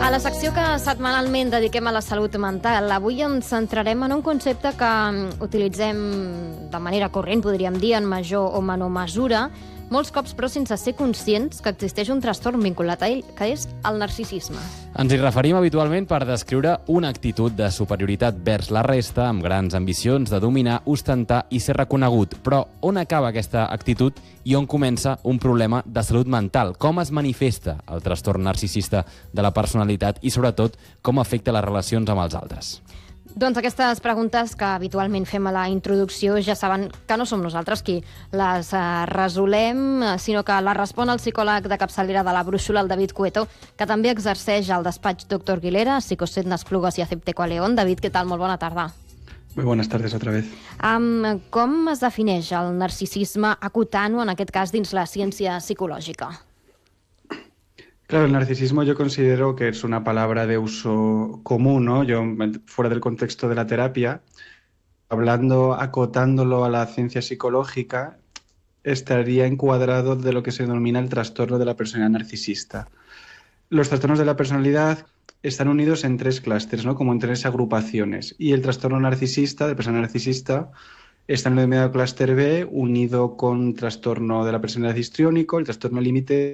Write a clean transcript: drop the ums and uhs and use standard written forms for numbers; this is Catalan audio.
A la secció que setmanalment dediquem a la salut mental, avui ens centrarem en un concepte que utilitzem de manera corrent, podríem dir, en major o menor mesura, molts cops però sense ser conscients que existeix un trastorn vinculat a ell, que és el narcisisme. Ens hi referim habitualment per descriure una actitud de superioritat vers la resta, amb grans ambicions de dominar, ostentar i ser reconegut. Però on acaba aquesta actitud i on comença un problema de salut mental? Com es manifesta el trastorn narcisista de la personalitat i, sobretot, com afecta les relacions amb els altres? Doncs aquestes preguntes que habitualment fem a la introducció ja saben que no som nosaltres qui les resolem, sinó que la respon el psicòleg de capçalera de la Brúixola, el David Cueto, que també exerceix al despatx Dr. Guilera, Psicoset, Plugues i Acepteco a León. David, què tal? Molt bona tarda. Muy buenas tardes otra vez. Com es defineix el narcisisme acotant-ho, en aquest cas, dins la ciència psicològica? Claro, el narcisismo yo considero que es una palabra de uso común, ¿no? Yo, fuera del contexto de la terapia, acotándolo a la ciencia psicológica, estaría encuadrado de lo que se denomina el trastorno de la personalidad narcisista. Los trastornos de la personalidad están unidos en tres clústeres, ¿no? Como en tres agrupaciones. Y el trastorno narcisista, de personalidad narcisista, está en el denominado clúster B, unido con trastorno de la personalidad histriónico, el trastorno límite